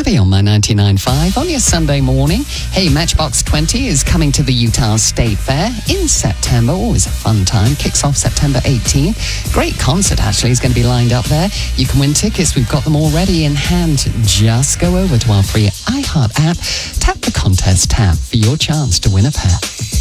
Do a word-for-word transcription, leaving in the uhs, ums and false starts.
Abby on my ninety-nine point five on your Sunday morning. Hey, Matchbox twenty is coming to the Utah State Fair in September. Always a fun time. Kicks off September eighteenth. Great concert, actually, is going to be lined up there. You can win tickets. We've got them already in hand. Just go over to our free iHeart app, tap the contest tab for your chance to win a pair.